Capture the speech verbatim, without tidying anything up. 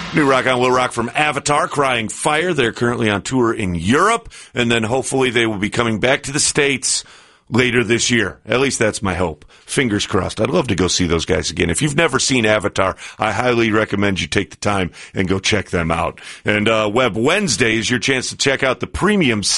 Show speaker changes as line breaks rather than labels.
New Rock on Will Rock from Avatar, Crying Fire. They're currently on tour in Europe, and then hopefully they will be coming back to the States later this year. At least that's my hope. Fingers crossed. I'd love to go see those guys again. If you've never seen Avatar, I highly recommend you take the time and go check them out. And uh, Web Wednesday is your chance to check out the premium